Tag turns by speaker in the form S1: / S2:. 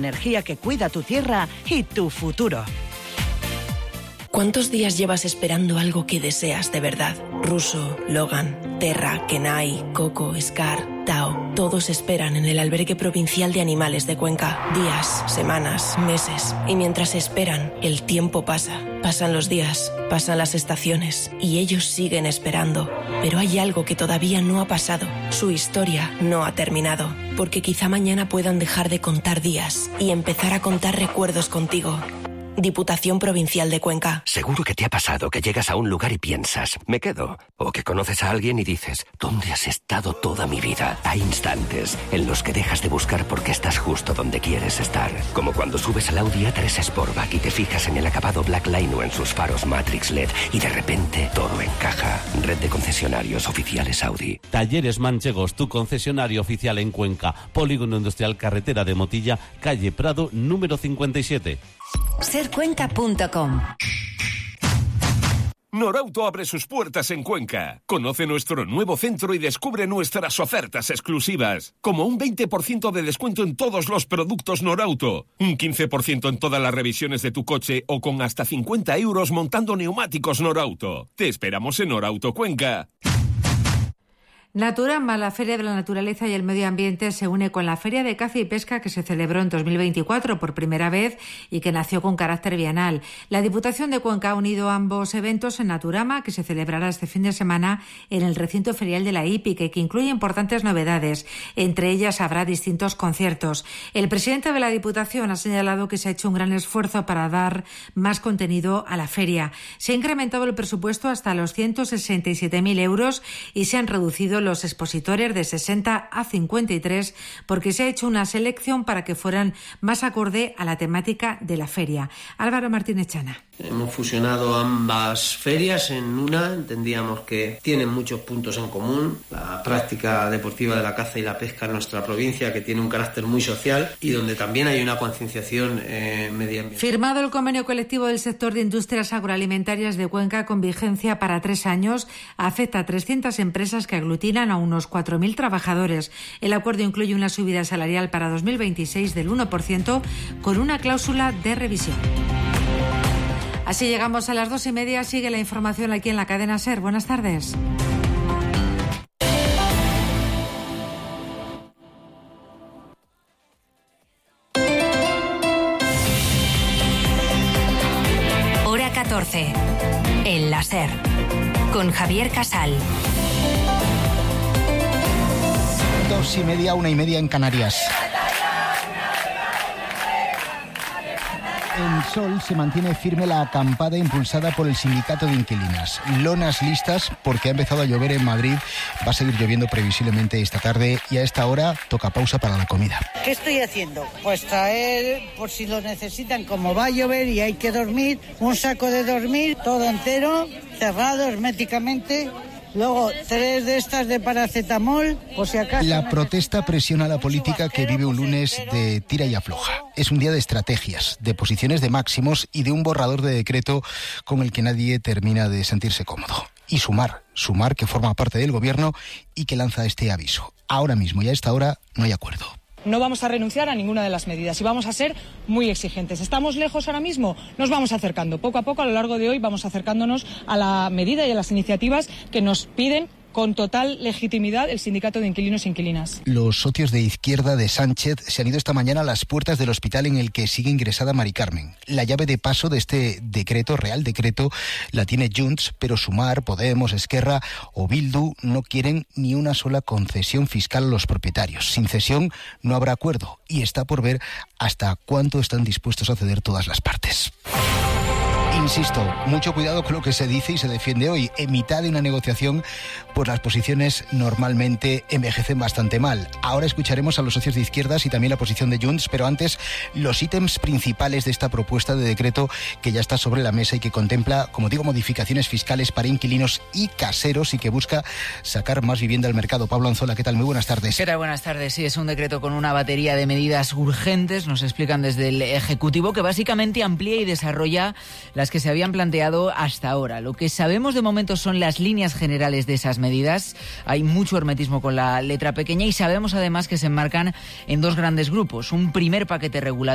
S1: energía que cuida tu tierra y tu futuro.
S2: ¿Cuántos días llevas esperando algo que deseas de verdad? Russo, Logan, Terra, Kenai, Coco, Scar, Tao. Todos esperan en el Albergue Provincial de Animales de Cuenca. Días, semanas, meses. Y mientras esperan, el tiempo pasa. Pasan los días, pasan las estaciones. Y ellos siguen esperando. Pero hay algo que todavía no ha pasado. Su historia no ha terminado. Porque quizá mañana puedan dejar de contar días y empezar a contar recuerdos contigo. Diputación Provincial de Cuenca.
S3: Seguro que te ha pasado que llegas a un lugar y piensas, me quedo. O que conoces a alguien y dices, ¿dónde has estado toda mi vida? Hay instantes en los que dejas de buscar porque estás justo donde quieres estar. Como cuando subes al Audi A3 Sportback y te fijas en el acabado Black Line o en sus faros Matrix LED y de repente todo encaja. Red de concesionarios oficiales Audi.
S4: Talleres Manchegos, tu concesionario oficial en Cuenca. Polígono Industrial Carretera de Motilla, calle Prado, número 57.
S5: Sercuenca.com.
S6: Norauto abre sus puertas en Cuenca. Conoce nuestro nuevo centro y descubre nuestras ofertas exclusivas. Como un 20% de descuento en todos los productos Norauto. Un 15% en todas las revisiones de tu coche o con hasta 50 euros montando neumáticos Norauto. Te esperamos en Norauto Cuenca.
S7: Naturama, la Feria de la Naturaleza y el Medio Ambiente, se une con la Feria de Caza y Pesca que se celebró en 2024 por primera vez y que nació con carácter bienal. La Diputación de Cuenca ha unido ambos eventos en Naturama, que se celebrará este fin de semana en el recinto ferial de la hípica, que incluye importantes novedades. Entre ellas habrá distintos conciertos. El presidente de la Diputación ha señalado que se ha hecho un gran esfuerzo para dar más contenido a la feria. Se ha incrementado el presupuesto hasta los 167.000 euros y se han reducido los expositores de 60 a 53 porque se ha hecho una selección para que fueran más acorde a la temática de la feria. Álvaro Martínez Chana.
S8: Hemos fusionado ambas ferias en una. Entendíamos que tienen muchos puntos en común. La práctica deportiva de la caza y la pesca en nuestra provincia, que tiene un carácter muy social y donde también hay una concienciación medioambiental.
S7: Firmado el convenio colectivo del sector de industrias agroalimentarias de Cuenca con vigencia para 3 años, afecta a 300 empresas que aglutinan a unos 4.000 trabajadores. El acuerdo incluye una subida salarial para 2026 del 1% con una cláusula de revisión. Así llegamos a las 2:30. Sigue la información aquí en la cadena SER. Buenas tardes.
S5: Hora 14. En la SER. Con Javier Casal.
S9: 2:30, 1:30 en Canarias. En Sol se mantiene firme la acampada impulsada por el sindicato de inquilinas. Lonas listas porque ha empezado a llover en Madrid. Va a seguir lloviendo previsiblemente esta tarde y a esta hora toca pausa para la comida.
S10: ¿Qué estoy haciendo? Pues traer, por si lo necesitan, como va a llover y hay que dormir, un saco de dormir todo entero, cerrado herméticamente. Luego 3 de estas de paracetamol, por si acaso.
S9: La protesta presiona a la política que vive un lunes de tira y afloja. Es un día de estrategias, de posiciones de máximos y de un borrador de decreto con el que nadie termina de sentirse cómodo. Y Sumar que forma parte del gobierno y que lanza este aviso. Ahora mismo y a esta hora no hay acuerdo.
S11: No vamos a renunciar a ninguna de las medidas y vamos a ser muy exigentes. ¿Estamos lejos ahora mismo? Nos vamos acercando. Poco a poco, a lo largo de hoy, vamos acercándonos a la medida y a las iniciativas que nos piden con total legitimidad el sindicato de inquilinos e inquilinas.
S9: Los socios de izquierda de Sánchez se han ido esta mañana a las puertas del hospital en el que sigue ingresada Mari Carmen. La llave de paso de este decreto, real decreto, la tiene Junts, pero Sumar, Podemos, Esquerra o Bildu no quieren ni una sola concesión fiscal a los propietarios. Sin cesión no habrá acuerdo y está por ver hasta cuánto están dispuestos a ceder todas las partes. Insisto, mucho cuidado con lo que se dice y se defiende hoy. En mitad de una negociación, pues las posiciones normalmente envejecen bastante mal. Ahora escucharemos a los socios de izquierdas y también la posición de Junts, pero antes los ítems principales de esta propuesta de decreto que ya está sobre la mesa y que contempla, como digo, modificaciones fiscales para inquilinos y caseros y que busca sacar más vivienda al mercado. Pablo Anzola, ¿qué tal? Muy buenas tardes.
S12: ¿Qué tal? Buenas tardes. Sí, es un decreto con una batería de medidas urgentes, nos explican desde el Ejecutivo, que básicamente amplía y desarrolla las que se habían planteado hasta ahora. Lo que sabemos de momento son las líneas generales de esas medidas. Hay mucho hermetismo con la letra pequeña y sabemos además que se enmarcan en 2 grandes grupos. Un primer paquete regulatorio